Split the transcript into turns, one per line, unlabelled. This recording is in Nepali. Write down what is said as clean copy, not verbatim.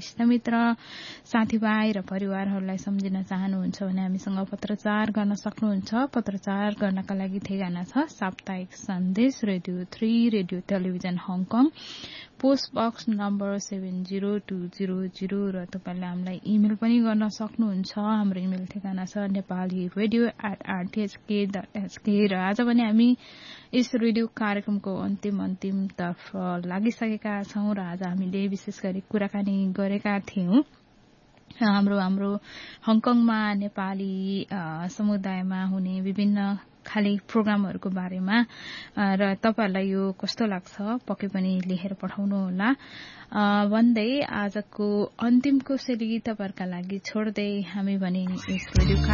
इष्टमित्र साथीभाइ र परिवारहरूलाई सम्झिन चाहनुहुन्छ भने हामीसँग पत्रचार गर्न सक्नुहुन्छ। पत्रचार गर्नका लागि ठेगाना छ साप्ताहिक सन्देश radio 3 radio television Hong Kong post box number 70200 र तपाईले हामीलाई इमेल पनि गर्न सक्नुहुन्छ। हाम्रो इमेल ठेगाना छ nepali radio@rthk.sk र आज पनि हामी यस रेडियो कार्यक्रमको अन्तिम तर्फ लागिसकेका छौं र आज हामीले विशेष गरी कुराकानी गरेका थियौं हाम्रो हङकङमा नेपाली समुदायमा हुने विभिन्न खाली प्रोग्रामहरूको बारेमा र तपाईहरुलाई यो कस्तो लाग्छ पक्कै पनि लेखेर पठाउनु होला भन्दै आजको अन्तिमको सेली तपाईहरुका लागि छोड्दै हामी भने यस रेडियो